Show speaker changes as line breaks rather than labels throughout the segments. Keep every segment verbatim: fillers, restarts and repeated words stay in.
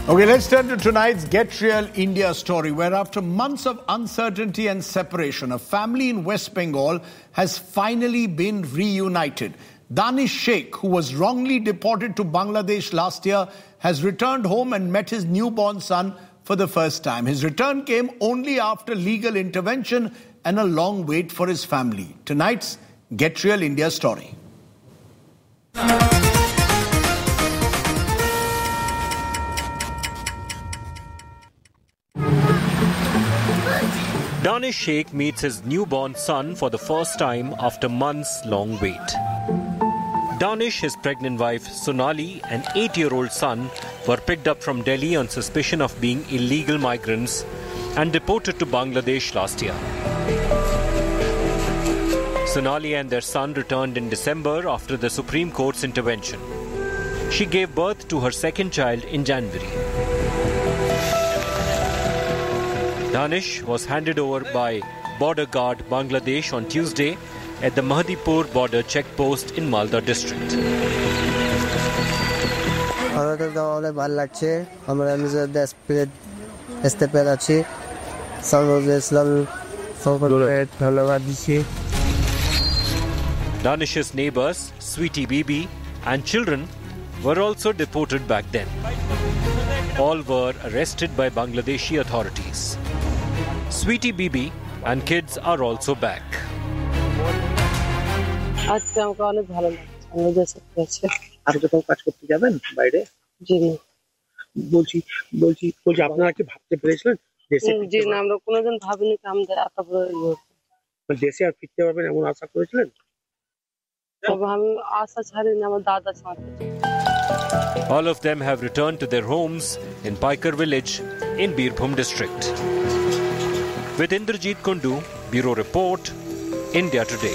Okay, let's turn to tonight's Get Real India story, where after months of uncertainty and separation, a family in West Bengal has finally been reunited. Danish Sheikh, who was wrongly deported to Bangladesh last year, has returned home and met his newborn son for the first time. His return came only after legal intervention and a long wait for his family. Tonight's Get Real India story.
Danish Sheikh meets his newborn son for the first time after months' long wait. Danish, his pregnant wife Sonali, and eight-year-old son were picked up from Delhi on suspicion of being illegal migrants and deported to Bangladesh last year. Sonali and their son returned in December after the Supreme Court's intervention. She gave birth to her second child in January. Danish was handed over by Border Guard Bangladesh on Tuesday at the Mahdipur border checkpost in Malda district. Danish's neighbors, Sweetie Bibi, and children were also deported back then. All were arrested by Bangladeshi authorities. Sweetie Bibi and kids are also back. All of them have returned to their homes in Paikar village in Birbhum district. With Indrajit Kundu, Bureau Report, India Today.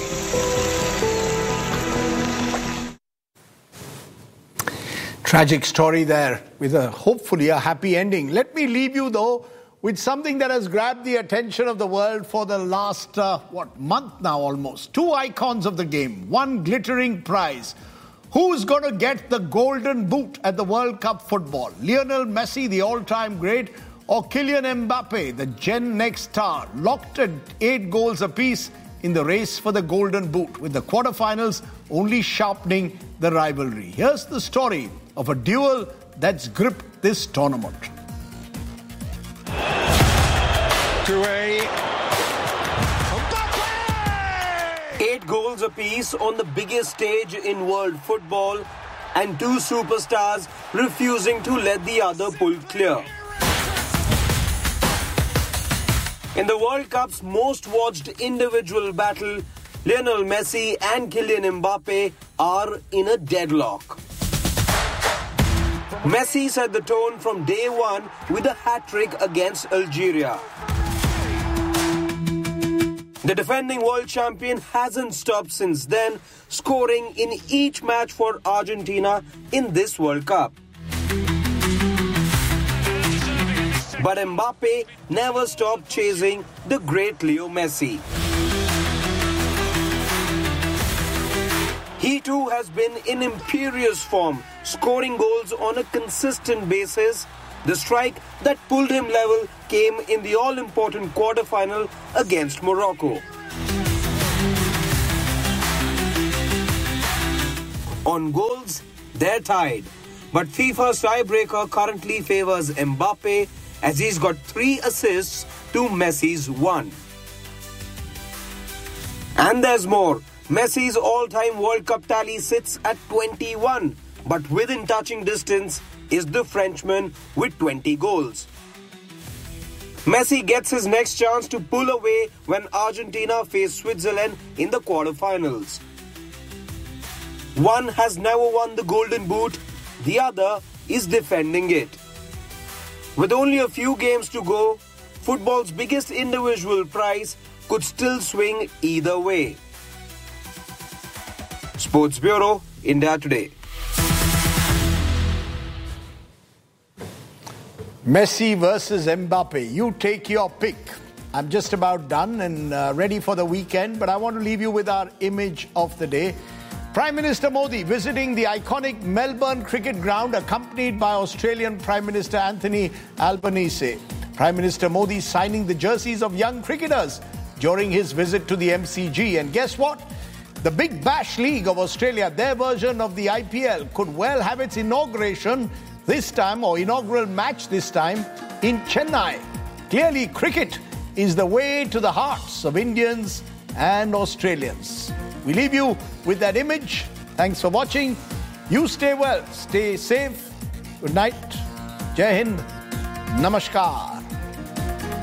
Tragic story there with a hopefully a happy ending. Let me leave you though with something that has grabbed the attention of the world for the last, uh, what, month now almost. Two icons of the game, one glittering prize. Who's going to get the golden boot at the World Cup football? Lionel Messi, the all-time great, or Kylian Mbappe, the Gen Next star, locked at eight goals apiece in the race for the golden boot, with the quarterfinals only sharpening the rivalry. Here's the story of a duel that's gripped this tournament.
Eight goals apiece on the biggest stage in world football, and two superstars refusing to let the other pull clear. In the World Cup's most watched individual battle, Lionel Messi and Kylian Mbappe are in a deadlock. Messi set the tone from day one with a hat-trick against Algeria. The defending world champion hasn't stopped since then, scoring in each match for Argentina in this World Cup. But Mbappe never stopped chasing the great Leo Messi. He too has been in imperious form, scoring goals on a consistent basis. The strike that pulled him level came in the all-important quarter-final against Morocco. On goals, they're tied. But FIFA's tiebreaker currently favors Mbappe, as he's got three assists to Messi's one. And there's more. Messi's all-time World Cup tally sits at twenty-one, but within touching distance is the Frenchman with twenty goals. Messi gets his next chance to pull away when Argentina face Switzerland in the quarterfinals. One has never won the Golden Boot, the other is defending it. With only a few games to go, football's biggest individual prize could still swing either way. Sports Bureau, India Today.
Messi versus Mbappe. You take your pick. I'm just about done and uh, ready for the weekend, but I want to leave you with our image of the day. Prime Minister Modi visiting the iconic Melbourne cricket ground accompanied by Australian Prime Minister Anthony Albanese. Prime Minister Modi signing the jerseys of young cricketers during his visit to the M C G. And guess what? The Big Bash League of Australia, their version of the I P L, could well have its inauguration this time, or inaugural match this time, in Chennai. Clearly, cricket is the way to the hearts of Indians and Australians. We leave you with that image. Thanks for watching. You stay well, stay safe. Good night. Jai Hind. Namaskar.